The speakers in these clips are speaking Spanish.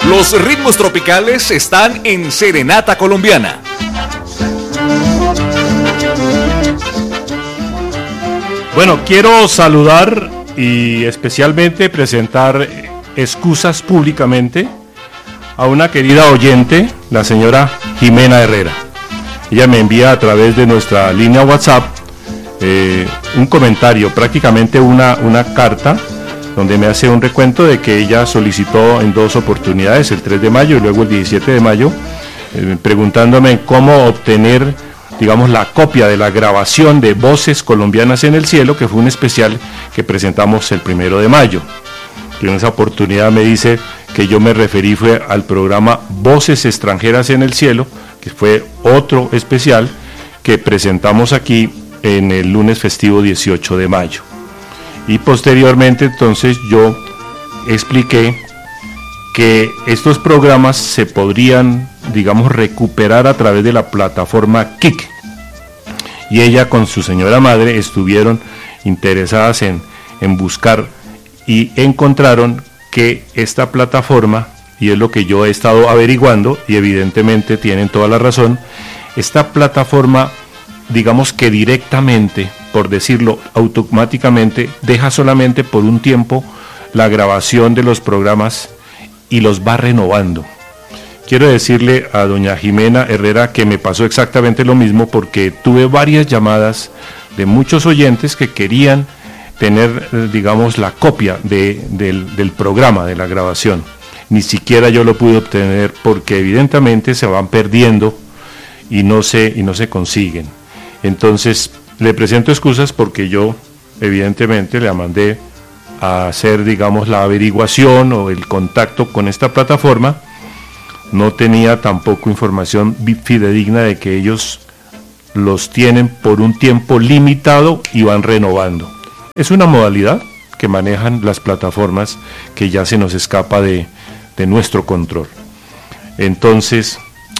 Los ritmos tropicales están en Serenata Colombiana. Bueno, quiero saludar y especialmente presentar excusas públicamente a una querida oyente, la señora Jimena Herrera. Ella me envía a través de nuestra línea WhatsApp un comentario, prácticamente una carta, donde me hace un recuento de que ella solicitó en 2 oportunidades, el 3 de mayo y luego el 17 de mayo, preguntándome cómo obtener, digamos, la copia de la grabación de Voces Colombianas en el Cielo, que fue un especial que presentamos el 1 de mayo. Y en esa oportunidad me dice que yo me referí fue al programa Voces Extranjeras en el Cielo, que fue otro especial que presentamos aquí en el lunes festivo 18 de mayo. Y posteriormente entonces yo expliqué que estos programas se podrían, digamos, recuperar a través de la plataforma Kik. Y ella con su señora madre estuvieron interesadas en buscar y encontraron que esta plataforma, y es lo que yo he estado averiguando, y evidentemente tienen toda la razón, esta plataforma, digamos que directamente, por decirlo automáticamente, deja solamente por un tiempo la grabación de los programas y los va renovando. Quiero decirle a doña Jimena Herrera que me pasó exactamente lo mismo, porque tuve varias llamadas de muchos oyentes que querían tener, digamos, la copia del programa, de la grabación. Ni siquiera yo lo pude obtener porque evidentemente se van perdiendo y no se consiguen. Entonces le presento excusas porque yo evidentemente le mandé a hacer, digamos, la averiguación o el contacto con esta plataforma. No tenía tampoco información fidedigna de que ellos los tienen por un tiempo limitado y van renovando. Es una modalidad que manejan las plataformas que ya se nos escapa de nuestro control. Entonces,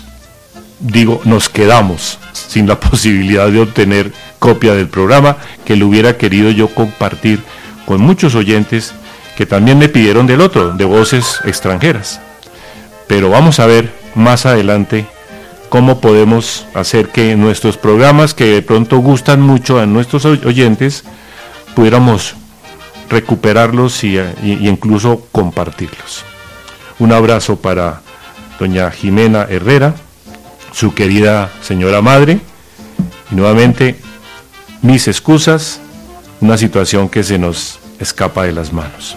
digo, nos quedamos sin la posibilidad de obtener copia del programa que lo hubiera querido yo compartir con muchos oyentes que también me pidieron del otro, de Voces Extranjeras. Pero vamos a ver más adelante cómo podemos hacer que nuestros programas, que de pronto gustan mucho a nuestros oyentes, pudiéramos recuperarlos y incluso compartirlos. Un abrazo para doña Jimena Herrera, su querida señora madre, y nuevamente mis excusas, una situación que se nos escapa de las manos.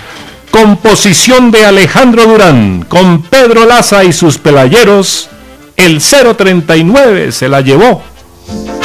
Composición de Alejandro Durán, con Pedro Laza y sus pelayeros, el 039 se la llevó.